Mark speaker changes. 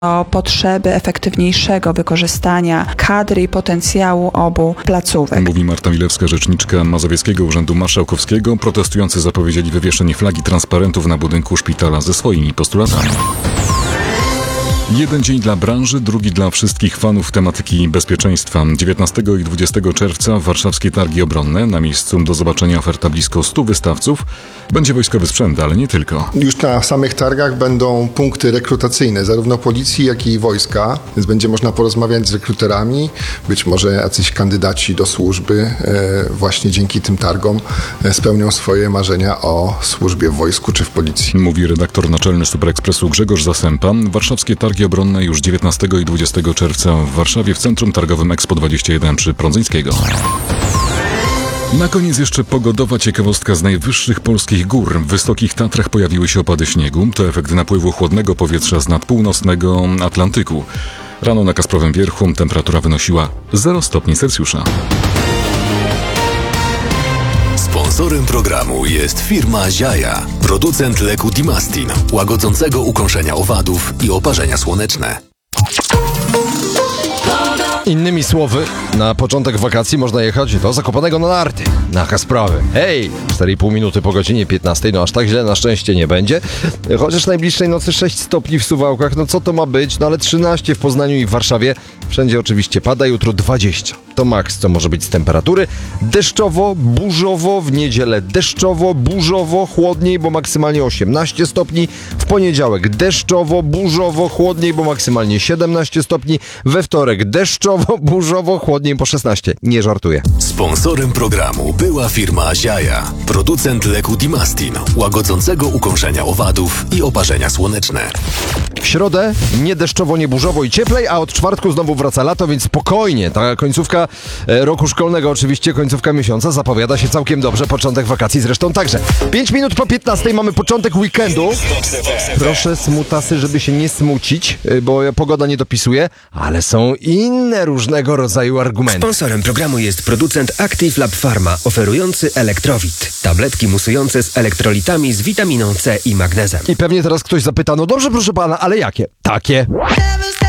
Speaker 1: o potrzeby efektywniejszego wykorzystania kadry i potencjału obu placówek.
Speaker 2: Mówi Marta Milewska, rzeczniczka Mazowieckiego Urzędu Marszałkowskiego. Protestujący zapowiedzieli wywieszenie flagi transparentów na budynku szpitala ze swoimi postulatami. Jeden dzień dla branży, drugi dla wszystkich fanów tematyki bezpieczeństwa. 19 i 20 czerwca warszawskie targi obronne. Na miejscu do zobaczenia oferta blisko 100 wystawców. Będzie wojskowy sprzęt, ale nie tylko.
Speaker 3: Już na samych targach będą punkty rekrutacyjne, zarówno policji, jak i wojska, więc będzie można porozmawiać z rekruterami. Być może jacyś kandydaci do służby właśnie dzięki tym targom spełnią swoje marzenia o służbie w wojsku czy w policji.
Speaker 2: Mówi redaktor naczelny Superekspresu Grzegorz Zasępa. Warszawskie targi obronne już 19 i 20 czerwca w Warszawie w Centrum Targowym Expo 21 przy Prądzyńskiego. Na koniec jeszcze pogodowa ciekawostka z najwyższych polskich gór. W Wysokich Tatrach pojawiły się opady śniegu. To efekt napływu chłodnego powietrza z nadpółnocnego Atlantyku. Rano na Kasprowym Wierchu temperatura wynosiła 0 stopni Celsjusza.
Speaker 4: Sponsorem programu jest firma Ziaja, producent leku Dimastin, łagodzącego ukąszenia owadów i oparzenia słoneczne.
Speaker 5: Innymi słowy, na początek wakacji można jechać do Zakopanego na narty, na Kasprawy. Hej, 4,5 minuty po godzinie 15, no aż tak źle na szczęście nie będzie. Chociaż najbliższej nocy 6 stopni w Suwałkach, no co to ma być? No ale 13 w Poznaniu i w Warszawie. Wszędzie oczywiście pada, jutro 20. To maks, co może być z temperatury. Deszczowo, burzowo, w niedzielę deszczowo, burzowo, chłodniej, bo maksymalnie 18 stopni. W poniedziałek deszczowo, burzowo, chłodniej, bo maksymalnie 17 stopni. We wtorek deszczowo, burzowo, chłodniej po 16. Nie żartuję.
Speaker 4: Sponsorem programu była firma Ziaja, producent leku Dimastin, łagodzącego ukąszenia owadów i oparzenia słoneczne.
Speaker 5: W środę nie deszczowo, nie burzowo i cieplej, a od czwartku znowu wraca lato, więc spokojnie. Ta końcówka roku szkolnego, oczywiście końcówka miesiąca, zapowiada się całkiem dobrze. Początek wakacji zresztą także. 5 minut po 15 mamy początek weekendu. Proszę smutasy, żeby się nie smucić, bo pogoda nie dopisuje, ale są inne różnego rodzaju argumenty.
Speaker 6: Sponsorem programu jest producent Active Lab Pharma, oferujący Elektrowit. Tabletki musujące z elektrolitami z witaminą C i magnezem.
Speaker 5: I pewnie teraz ktoś zapyta, no dobrze proszę pana, ale jakie? Takie.